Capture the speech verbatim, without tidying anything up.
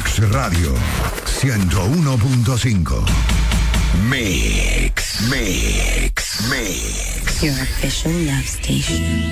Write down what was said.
Mix Radio ciento uno punto cinco. Mix, Mix, Mix. Your official love station.